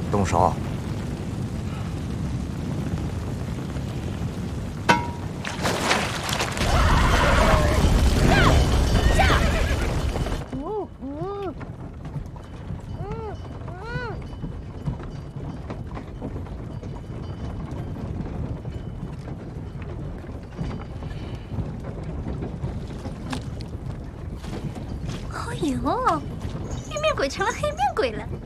动手！ 哎呦，玉面鬼成了黑面鬼了。